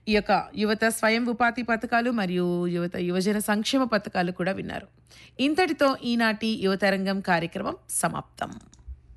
ఈ యొక్క యువత స్వయం ఉపాధి పథకాలు మరియు యువజన సంక్షేమ పథకాలు కూడా విన్నారు. ఇంతటితో ఈనాటి యువతరంగం కార్యక్రమం సమాప్తం.